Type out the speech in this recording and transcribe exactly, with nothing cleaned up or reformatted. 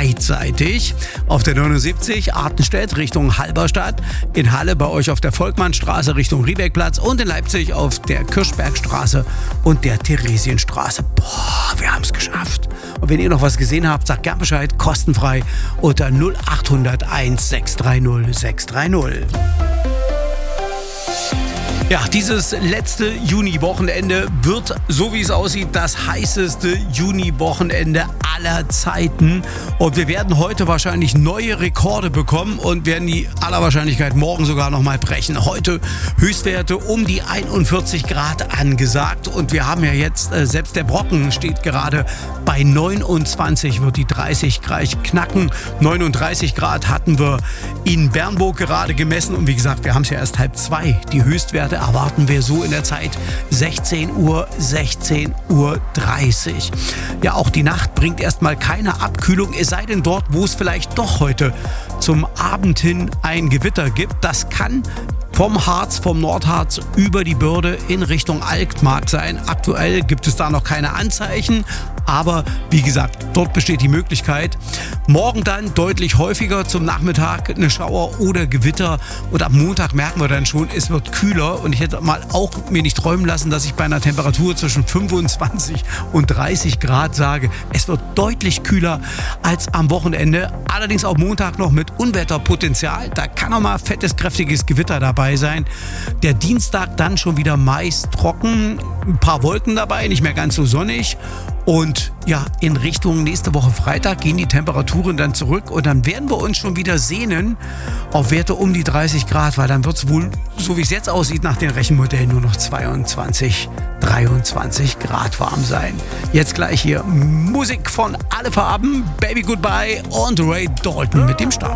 beidseitig. Auf der neunundsiebzig Artenstedt Richtung Halberstadt, in Halle bei euch auf der Volkmannstraße Richtung Riebeckplatz und in Leipzig auf der Kirchbergstraße und der Theresienstraße. Boah, wir haben es geschafft. Und wenn ihr noch was gesehen habt, sagt gern Bescheid, kostenfrei unter null acht null null eins sechs drei null sechs drei null. Ja, dieses letzte Juni-Wochenende wird, so wie es aussieht, das heißeste Juni-Wochenende aller Zeiten. Und wir werden heute wahrscheinlich neue Rekorde bekommen und werden die aller Wahrscheinlichkeit morgen sogar nochmal brechen. Heute Höchstwerte um die einundvierzig Grad angesagt. Und wir haben ja jetzt, äh, selbst der Brocken steht gerade bei neunundzwanzig, wird die dreißig gleich knacken. neununddreißig Grad hatten wir in Bernburg gerade gemessen. Und wie gesagt, wir haben es ja erst halb zwei. Die Höchstwerte erwarten wir so in der Zeit sechzehn Uhr, sechzehn Uhr dreißig. Ja, auch die Nacht bringt erstmal keine Abkühlung, es sei denn dort, wo es vielleicht doch heute zum Abend hin ein Gewitter gibt. Das kann vom Harz, vom Nordharz über die Börde in Richtung Alkmaar sein. Aktuell gibt es da noch keine Anzeichen, aber wie gesagt, dort besteht die Möglichkeit. Morgen dann deutlich häufiger zum Nachmittag eine Schauer oder Gewitter und am Montag merken wir dann schon, es wird kühler und ich hätte mal auch mir nicht träumen lassen, dass ich bei einer Temperatur zwischen fünfundzwanzig und dreißig Grad sage, es wird deutlich kühler als am Wochenende. Allerdings auch Montag noch mit Unwetterpotenzial. Da kann auch mal fettes, kräftiges Gewitter dabei sein. Der Dienstag dann schon wieder meist trocken, ein paar Wolken dabei, nicht mehr ganz so sonnig. Und ja, in Richtung nächste Woche Freitag gehen die Temperaturen dann zurück und dann werden wir uns schon wieder sehnen auf Werte um die dreißig Grad, weil dann wird es wohl, so wie es jetzt aussieht, nach den Rechenmodellen nur noch zweiundzwanzig, dreiundzwanzig Grad warm sein. Jetzt gleich hier Musik von Alle Farben, Baby Goodbye und Ray Dalton mit dem Start.